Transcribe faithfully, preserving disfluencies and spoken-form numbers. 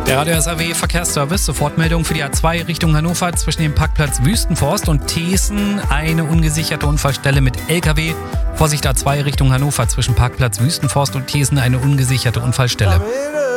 Der Radio S R W Verkehrsservice, Sofortmeldung für die A zwei Richtung Hannover zwischen dem Parkplatz Wüstenforst und Thesen. Eine ungesicherte Unfallstelle mit L K W. Vorsicht A zwei Richtung Hannover zwischen Parkplatz Wüstenforst und Thesen, eine ungesicherte Unfallstelle.